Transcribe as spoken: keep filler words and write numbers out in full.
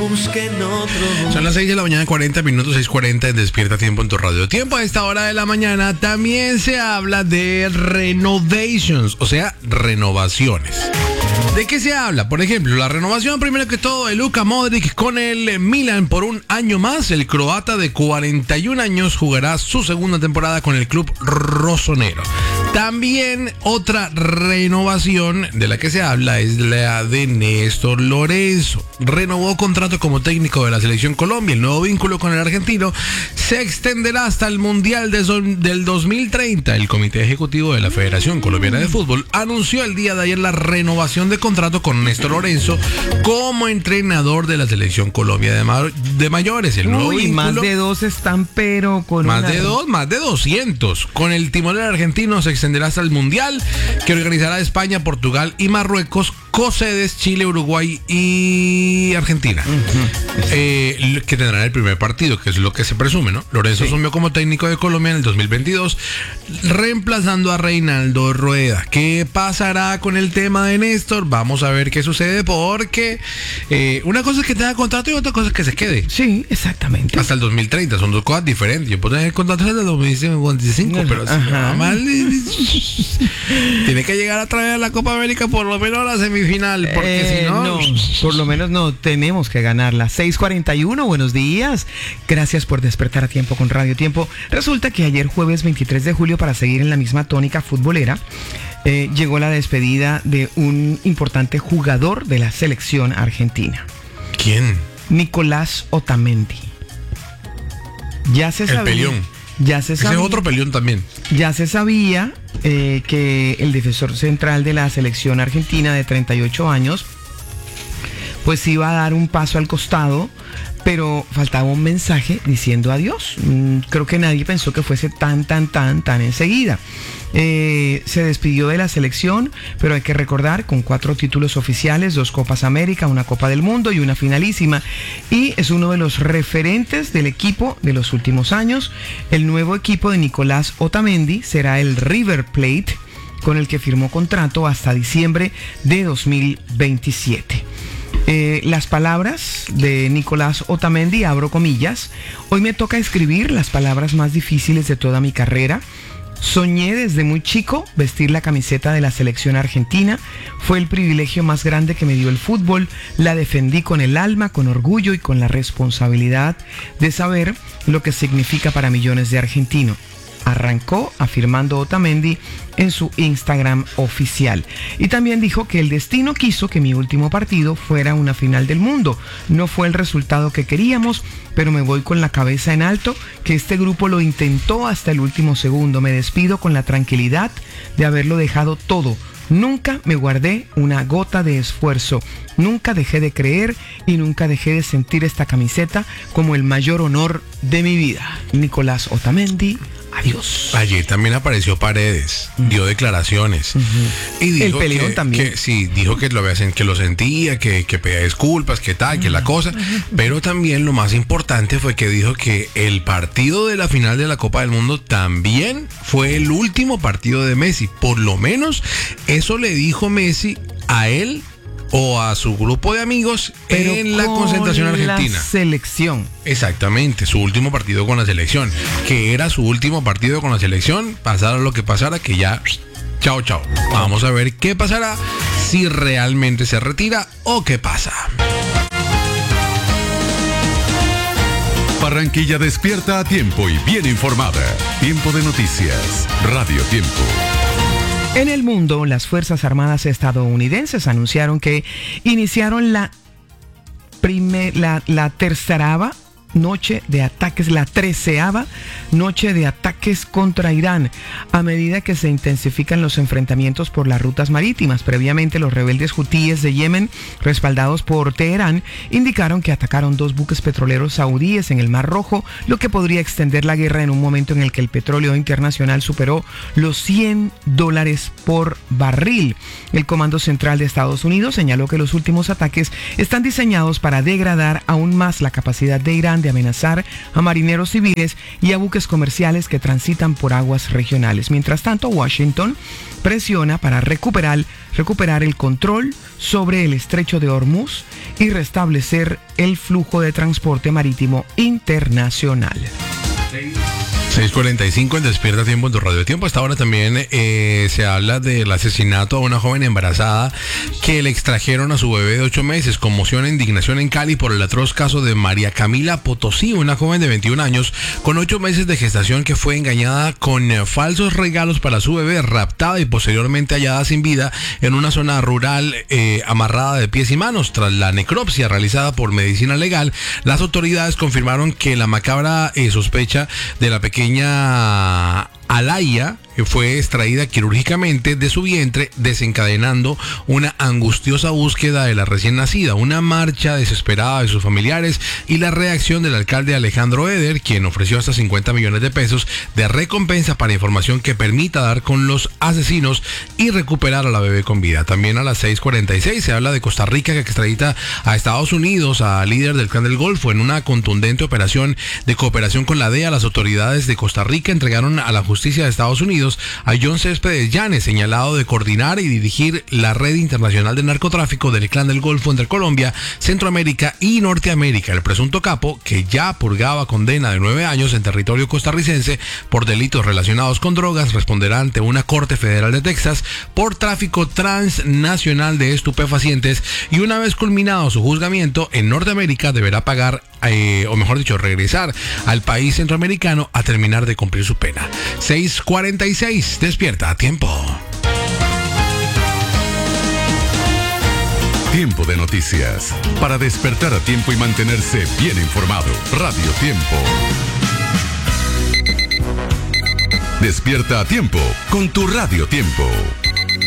busquen otro. Son las seis de la mañana, cuarenta minutos, seis cuarenta, Despierta Tiempo en tu radio. Tiempo a esta hora de la mañana también se habla de renovations, o sea, renovaciones. ¿De qué se habla? Por ejemplo, la renovación, primero que todo, de Luka Modric con el Milan por un año más. El croata de cuarenta y un años jugará su segunda temporada con el club rosonero. También otra renovación de la que se habla es la de Néstor Lorenzo. Renovó contrato como técnico de la Selección Colombia. El nuevo vínculo con el argentino se extenderá hasta el Mundial de son, del dos mil treinta. El Comité Ejecutivo de la Federación Colombiana de Fútbol anunció el día de ayer la renovación de contrato con Néstor Lorenzo como entrenador de la Selección Colombia de, ma- de mayores. El nuevo Uy, vínculo, más de dos están, pero con más una... de dos, más de doscientos. Con el timonel argentino se extenderá hasta el Mundial que organizará España, Portugal y Marruecos, cosedes Chile, Uruguay y Argentina, uh-huh. eh, que tendrán el primer partido, que es lo que se presume, ¿no? Lorenzo sí. asumió como técnico de Colombia en el dos mil veintidós, reemplazando a Reinaldo Rueda. ¿Qué pasará con el tema de Néstor? Vamos a ver qué sucede, porque eh, una cosa es que tenga contrato y otra cosa es que se quede. Sí, exactamente. Hasta el dos mil treinta, son dos cosas diferentes. Yo puedo tener contrato hasta el dos mil veinticinco, pero si me va mal, tiene que llegar a traer a la Copa América por lo menos a la semifinal, porque eh, si no... no, por lo menos no, tenemos que ganarla. seis cuarenta y uno, buenos días. Gracias por despertar a tiempo con Radio Tiempo. Resulta que ayer jueves veintitrés de julio, para seguir en la misma tónica futbolera, eh, llegó la despedida de un importante jugador de la selección argentina. ¿Quién? Nicolás Otamendi. Ya se sabía. El peleón. Ya se sabía. Ese es otro peleón también. Ya se sabía eh, que el defensor central de la selección argentina de treinta y ocho años pues iba a dar un paso al costado, pero faltaba un mensaje diciendo adiós. Mm, creo que nadie pensó que fuese tan, tan, tan, tan enseguida. Eh, se despidió de la selección, pero hay que recordar, con cuatro títulos oficiales, dos Copas América, una Copa del Mundo y una finalísima, y es uno de los referentes del equipo de los últimos años. El nuevo equipo de Nicolás Otamendi será el River Plate, con el que firmó contrato hasta diciembre de dos mil veintisiete. Eh, las palabras de Nicolás Otamendi, abro comillas: hoy me toca escribir las palabras más difíciles de toda mi carrera. Soñé desde muy chico vestir la camiseta de la selección argentina. Fue el privilegio más grande que me dio el fútbol. La defendí con el alma, con orgullo y con la responsabilidad de saber lo que significa para millones de argentinos. Arrancó afirmando Otamendi en su Instagram oficial. Y también dijo que el destino quiso que mi último partido fuera una final del mundo. No fue el resultado que queríamos, pero me voy con la cabeza en alto, que este grupo lo intentó hasta el último segundo. Me despido con la tranquilidad de haberlo dejado todo. Nunca me guardé una gota de esfuerzo, nunca dejé de creer y nunca dejé de sentir esta camiseta como el mayor honor de mi vida. Nicolás Otamendi, adiós. Ayer también apareció Paredes, uh-huh. dio declaraciones. Uh-huh. Y dijo el peleón que, también. Que, sí, dijo que lo, que lo sentía, que, que pedía disculpas, que tal, uh-huh. que la cosa. Uh-huh. Pero también lo más importante fue que dijo que el partido de la final de la Copa del Mundo también fue el último partido de Messi. Por lo menos eso le dijo Messi a él o a su grupo de amigos, pero en la concentración argentina. La selección. Exactamente, su último partido con la selección, que era su último partido con la selección, pasara lo que pasara, que ya chao chao. Vamos a ver qué pasará, si realmente se retira o qué pasa. Barranquilla despierta a tiempo y bien informada. Tiempo de noticias, Radio Tiempo. En el mundo, las Fuerzas Armadas estadounidenses anunciaron que iniciaron la, primer, la, la tercerava noche de ataques, la treceava noche de ataques contra Irán, a medida que se intensifican los enfrentamientos por las rutas marítimas. Previamente, los rebeldes hutíes de Yemen, respaldados por Teherán, indicaron que atacaron dos buques petroleros saudíes en el Mar Rojo, lo que podría extender la guerra en un momento en el que el petróleo internacional superó los cien dólares por barril. El Comando Central de Estados Unidos señaló que los últimos ataques están diseñados para degradar aún más la capacidad de Irán de amenazar a marineros civiles y a buques buques comerciales que transitan por aguas regionales. Mientras tanto, Washington presiona para recuperar, recuperar el control sobre el estrecho de Hormuz y restablecer el flujo de transporte marítimo internacional. seis cuarenta y cinco en Despierta Tiempo en tu Radio Tiempo. Hasta ahora también eh, se habla del asesinato a una joven embarazada que le extrajeron a su bebé de ocho meses. Conmoción e indignación en Cali por el atroz caso de María Camila Potosí, una joven de veintiún años con ocho meses de gestación que fue engañada con eh, falsos regalos para su bebé, raptada y posteriormente hallada sin vida en una zona rural eh, amarrada de pies y manos. Tras la necropsia realizada por medicina legal, las autoridades confirmaron que la macabra eh, sospecha de la pequeña Alaya fue extraída quirúrgicamente de su vientre, desencadenando una angustiosa búsqueda de la recién nacida, una marcha desesperada de sus familiares y la reacción del alcalde Alejandro Eder, quien ofreció hasta cincuenta millones de pesos de recompensa para información que permita dar con los asesinos y recuperar a la bebé con vida. También a las seis cuarenta y seis se habla de Costa Rica, que extradita a Estados Unidos al líder del Clan del Golfo. En una contundente operación de cooperación con la D E A, las autoridades de Costa Rica entregaron a la justicia de Estados Unidos a John Céspedes Llanes, señalado de coordinar y dirigir la red internacional de narcotráfico del Clan del Golfo entre Colombia, Centroamérica y Norteamérica. El presunto capo, que ya purgaba condena de nueve años en territorio costarricense por delitos relacionados con drogas, responderá ante una corte federal de Texas por tráfico transnacional de estupefacientes y una vez culminado su juzgamiento en Norteamérica deberá pagar Eh, o mejor dicho, regresar al país centroamericano a terminar de cumplir su pena. seis cuarenta y seis, Despierta a Tiempo. Tiempo de noticias. Para despertar a tiempo y mantenerse bien informado. Radio Tiempo. Despierta a tiempo con tu Radio Tiempo.